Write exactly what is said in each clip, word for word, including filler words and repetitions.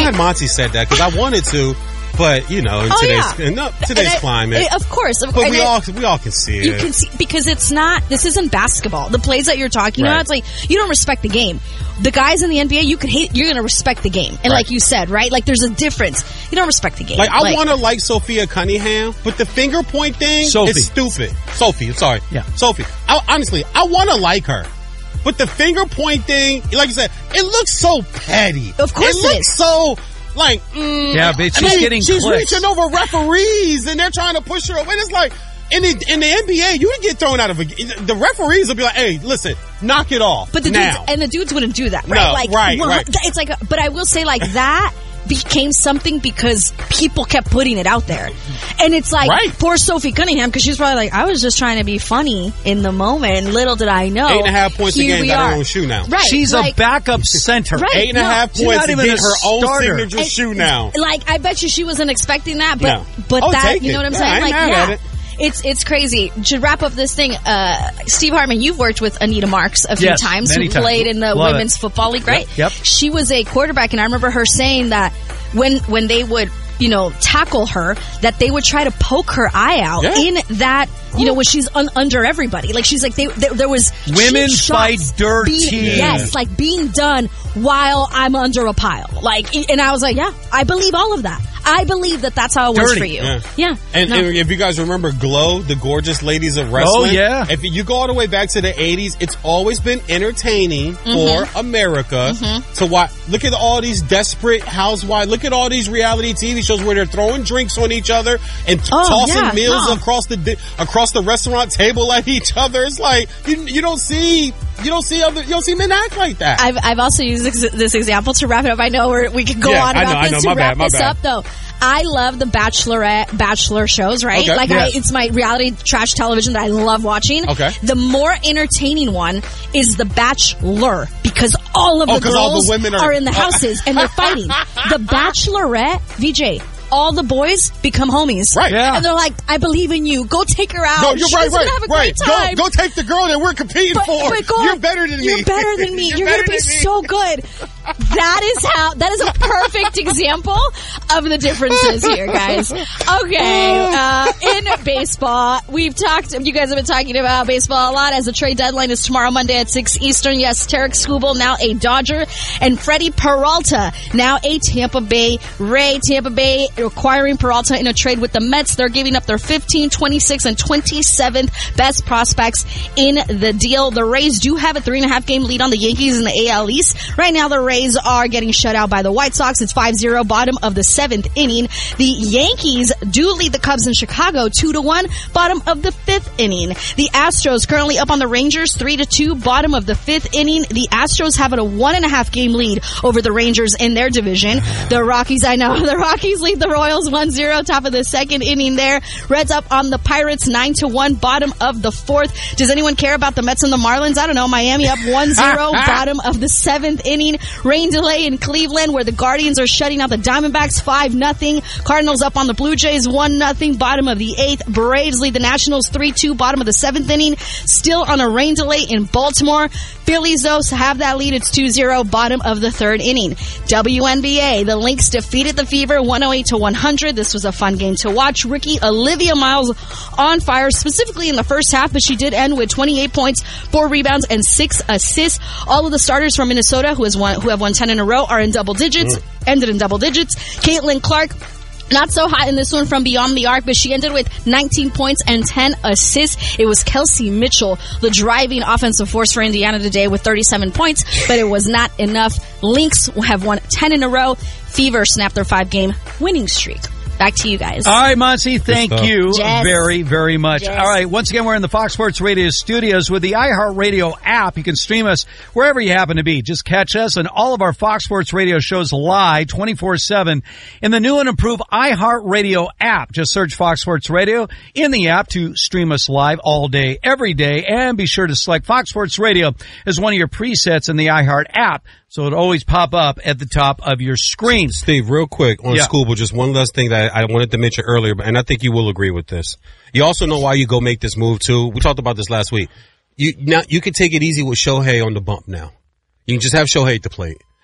glad Monty said that because I wanted to. But, you know, in oh, today's, yeah. in no, today's I, climate. Of course. But and we it, all we all can see it. You can see, because it's not, this isn't basketball. The plays that you're talking right. about, it's like, you don't respect the game. The guys in the N B A, you can hate, you're going to respect the game. And right. like you said, right? Like there's a difference. You don't respect the game. Like, I like, want to like Sophia Cunningham, but the finger point thing Sophie. is stupid. Sophie, sorry. Yeah. Sophie. I, honestly, I want to like her. But the finger point thing, like you said, it looks so petty. Of course it it looks is. so... Like, mm, yeah, but she's I mean, getting she's clicks. reaching over referees, and they're trying to push her away. It's like in the in the N B A, you would get thrown out of a. The referees will be like, "Hey, listen, knock it off." But the now. dudes and the dudes wouldn't do that, right? No, like, right, well, right. It's like, a, but I will say, like that became something because people kept putting it out there, and it's like right. poor Sophie Cunningham because she's probably like, I was just trying to be funny in the moment. Little did I know, eight and a half points a here game we got are. her own shoe now. Right, she's like, a backup center. Right. Eight and a No, half she's points not to even get a her own starter. signature And- shoe now. Like I bet you she wasn't expecting that, but No. but Oh, that take you know it. what I'm Yeah, saying? I ain't like mad yeah. at it. It's it's crazy. To wrap up this thing, uh, Steve Hartman, you've worked with Anita Marks a few Yes, times, many who times. played in the Love Women's it. Football League, right? Yep, yep. She was a quarterback, and I remember her saying that when when they would, you know, tackle her, that they would try to poke her eye out Yeah. in that, you know, when she's un- under everybody. Like she's like, they, they, there was Women cheap fight shots dirty. being- yes, like being done while I'm under a pile. Like, and I was like, yeah, I believe all of that. I believe that that's how it was Dirty. for you. Yeah. Yeah. And, No. and if you guys remember Glow, the gorgeous ladies of wrestling. Oh, yeah. If you go all the way back to the eighties, it's always been entertaining Mm-hmm. for America to watch. Look at all these desperate housewives. Look at all these reality T V shows where they're throwing drinks on each other and t- Oh, tossing yeah, meals no. across the di- across the restaurant table at each other. It's like you you don't see you don't see other you don't see men act like that. I've I've also used this, this example to wrap it up. I know we're, we could go Yeah, on I about know, I this know. to My wrap bad, my this bad. up, though. I love the Bachelorette, Bachelor shows, right? Okay, Like, yes. I, it's my reality trash television that I love watching. Okay. The more entertaining one is the Bachelor because all of Oh, the 'cause girls all the women are- in the houses and they're fighting. The Bachelorette, V J. All the boys become homies. Right. Yeah. And they're like, I believe in you. Go take her out. No, you're She's right, gonna right, have a right. great time. Go, go take the girl that we're competing But- for. but go on. You're better than me. You're better than me. You're You're, going better to be than me. so good. That is how, that is a perfect example of the differences here, guys. Okay, uh, in baseball, we've talked, you guys have been talking about baseball a lot as the trade deadline is tomorrow, Monday at six Eastern. Yes, Tarek Skubal, now a Dodger, and Freddie Peralta, now a Tampa Bay Ray. Tampa Bay acquiring Peralta in a trade with the Mets. They're giving up their fifteen, twenty-six, and twenty-seventh best prospects in the deal. The Rays do have a three and a half game lead on the Yankees in the A L East. Right now, the Rays are getting shut out by the White Sox. It's five zero, bottom of the seventh inning. The Yankees do lead the Cubs in Chicago two to one, bottom of the fifth inning. The Astros currently up on the Rangers three to two, bottom of the fifth inning. The Astros have a one and a half game lead over the Rangers in their division. The Rockies, I know, the Rockies lead the Royals one zero, top of the second inning there. Reds up on the Pirates nine to one, bottom of the fourth. Does anyone care about the Mets and the Marlins? I don't know. Miami up one zero, bottom of the seventh inning. Rain delay in Cleveland where the Guardians are shutting out the Diamondbacks five nothing. Cardinals up on the Blue Jays one nothing, bottom of the eighth. Braves lead the Nationals three two, bottom of the seventh inning. Still on a rain delay in Baltimore. Phillies, though, have that lead. It's two zero, bottom of the third inning. W N B A, the Lynx defeated the Fever one oh eight to one hundred. This was a fun game to watch. Ricky Olivia Miles on fire, specifically in the first half, but she did end with twenty-eight points, four rebounds, and six assists. All of the starters from Minnesota who has won, who have won ten in a row are in double digits, mm. ended in double digits. Caitlin Clark, not so hot in this one from beyond the arc, but she ended with nineteen points and ten assists. It was Kelsey Mitchell, the driving offensive force for Indiana today with thirty-seven points, but it was not enough. Lynx have won ten in a row. Fever snapped their five-game winning streak. Back to you guys. All right, Monty, thank you Jess. very, very much. Jess. All right, once again, we're in the Fox Sports Radio studios with the iHeartRadio app. You can stream us wherever you happen to be. Just catch us and all of our Fox Sports Radio shows live twenty-four seven in the new and improved iHeartRadio app. Just search Fox Sports Radio in the app to stream us live all day, every day, and be sure to select Fox Sports Radio as one of your presets in the iHeart app, so it'll always pop up at the top of your screen. Steve, real quick on Yeah. Scuba, just one last thing that I wanted to mention earlier, and I think you will agree with this. You also know why you go make this move too. We talked about this last week. You now you can take it easy with Shohei on the bump now. You can just have Shohei at the plate.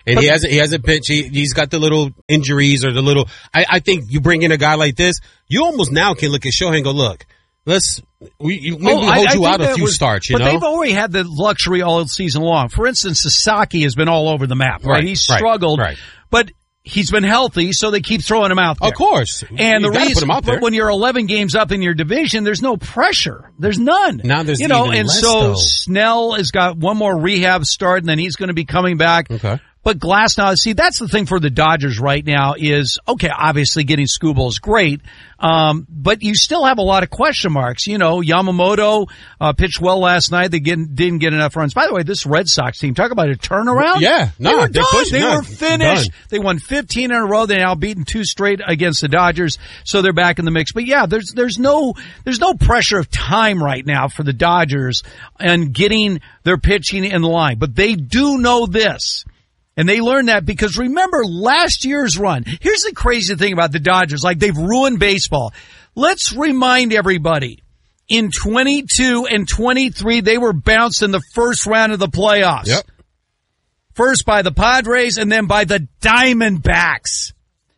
And he hasn't, he hasn't pitched. He, he's got the little injuries or the little, I, I think you bring in a guy like this, you almost now can look at Shohei and go, look, let's, we, maybe oh, we hold I, you I out a few was, starts, you but know? But they've already had the luxury all season long. For instance, Sasaki has been all over the map, right? Right, He's right, struggled, right. but he's been healthy, so they keep throwing him out there. Of course. And you the reason, put him out there. but when you're eleven games up in your division, there's no pressure. There's none. Now there's you know, even and less, so though. Snell has got one more rehab start, and then he's going to be coming back. Okay. But Glasnow, see, that's the thing for the Dodgers right now is, okay, obviously getting Skubal is great, um, but you still have a lot of question marks. You know, Yamamoto uh, pitched well last night. They get, didn't get enough runs. By the way, this Red Sox team, talk about a turnaround. Yeah, no, they were they're done. pushing, They no, were finished. done. They won fifteen in a row. They now beaten two straight against the Dodgers, so they're back in the mix. But yeah, there's there's no there's no pressure of time right now for the Dodgers and getting their pitching in line. But they do know this. And they learned that because remember last year's run. Here's the crazy thing about the Dodgers. Like they've ruined baseball. Let's remind everybody. In twenty-two and twenty-three, they were bounced in the first round of the playoffs. Yep. First by the Padres and then by the Diamondbacks.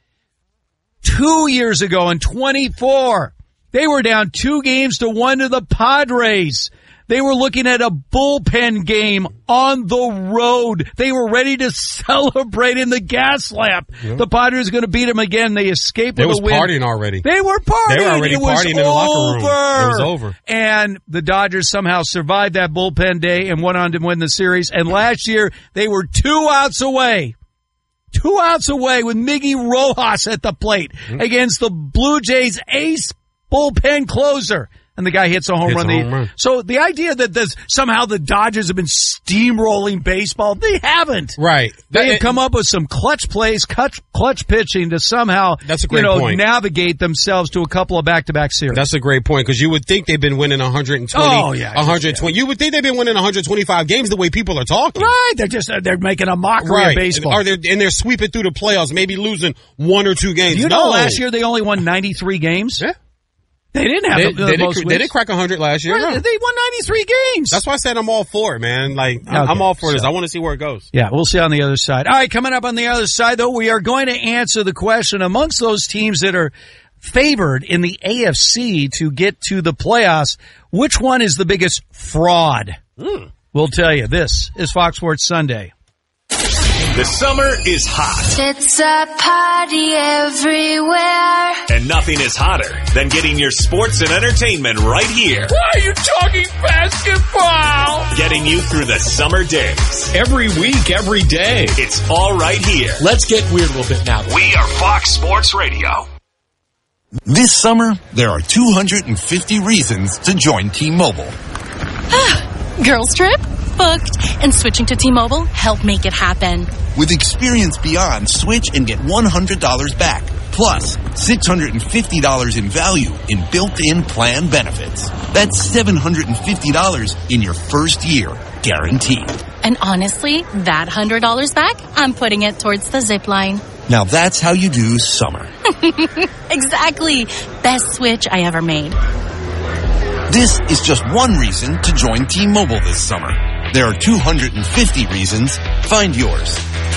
Two years ago in twenty-four, they were down two games to one to the Padres. They were looking at a bullpen game on the road. They were ready to celebrate in the gas lamp. Yep. The Padres are going to beat them again. They escaped They with was a win. partying already. They were partying. They were already it was partying in the locker room. over. It was over. And the Dodgers somehow survived that bullpen day and went on to win the series. And last year, they were two outs away. Two outs away with Miggy Rojas at the plate mm-hmm. against the Blue Jays ace bullpen closer. And the guy hits a home hits run. A home run. So the idea that this, somehow the Dodgers have been steamrolling baseball, they haven't. Right. They That, have come up with some clutch plays, clutch, clutch pitching to somehow, That's a great you know, point. navigate themselves to a couple of back-to-back series. That's a great point because you would think they've been winning one hundred twenty, Oh, yeah, one hundred twenty. You would think they've been winning one hundred twenty-five games the way people are talking. Right. They're just, they're making a mockery Right. of baseball. Are they, and they're sweeping through the playoffs, maybe losing one or two games. You no. know, last year they only won ninety-three games. Yeah. They didn't have They, the, the they, most didn't, wins. they didn't crack one hundred last year. Right, No. They won ninety-three games. That's why I said I'm all for it, man. Like, I'm, Okay, I'm all for this. so- I want to see where it goes. Yeah, we'll see on the other side. All right, coming up on the other side, though, we are going to answer the question amongst those teams that are favored in the A F C to get to the playoffs, which one is the biggest fraud? Mm. We'll tell you. This is Fox Sports Sunday. The summer is hot. It's a party everywhere. And nothing is hotter than getting your sports and entertainment right here. Why are you talking basketball? Getting you through the summer days. Every week, every day. It's all right here. Let's get weird a little bit now. We are Fox Sports Radio. This summer, there are two hundred fifty reasons to join T-Mobile. Girls trip? Booked. And switching to T-Mobile helped make it happen. With Experience Beyond, switch and get one hundred dollars back. Plus, six hundred fifty dollars in value in built-in plan benefits. That's seven hundred fifty dollars in your first year, guaranteed. And honestly, that one hundred dollars back, I'm putting it towards the zip line. Now that's how you do summer. Exactly. Best switch I ever made. This is just one reason to join T-Mobile this summer. There are two hundred fifty reasons. Find yours.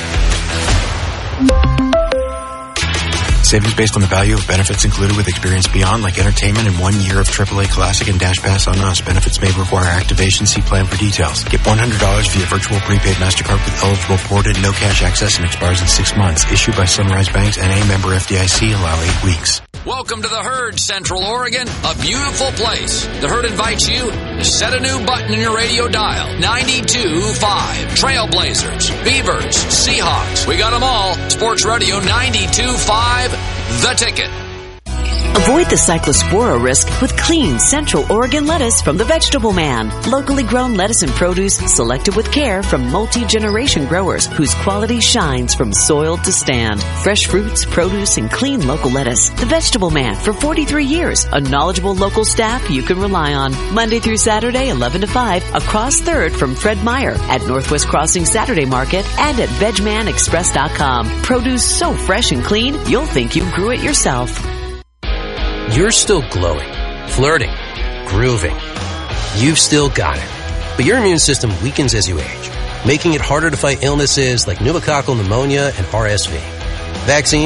Savings based on the value of benefits included with Experience Beyond, like entertainment and one year of triple A Classic and Dash Pass on us. Benefits may require activation. See plan for details. Get one hundred dollars via virtual prepaid MasterCard with eligible ported, no cash access, and expires in six months. Issued by Sunrise Banks, N A member F D I C. Allow eight weeks. Welcome to the Herd, Central Oregon, a beautiful place. The Herd invites you to set a new button in your radio dial. ninety-two point five. Trailblazers, Beavers, Seahawks. We got them all. Sports Radio ninety-two point five. The Ticket. Avoid the cyclospora risk with clean Central Oregon lettuce from the Vegetable Man. Locally grown lettuce and produce selected with care from multi-generation growers whose quality shines from soil to stand. Fresh fruits, produce, and clean local lettuce. The Vegetable Man for forty-three years. A knowledgeable local staff you can rely on. Monday through Saturday, eleven to five, across third from Fred Meyer at Northwest Crossing Saturday Market and at veg man express dot com. Produce so fresh and clean, you'll think you grew it yourself. You're still glowing, flirting, grooving. You've still got it. But your immune system weakens as you age. making it harder to fight illnesses like pneumococcal pneumonia and R S V. Vaccines